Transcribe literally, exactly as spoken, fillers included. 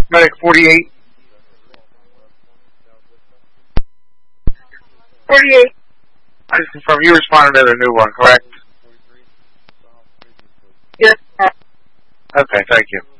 Medic forty-eight. forty-eight. I just confirm you responded to the new one, correct? Yes. Okay, thank you.